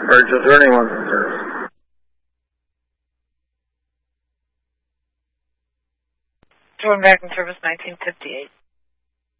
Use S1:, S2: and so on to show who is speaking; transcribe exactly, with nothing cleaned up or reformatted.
S1: Burgess Ernie one's in service.
S2: Jordan back in service nineteen fifty-eight.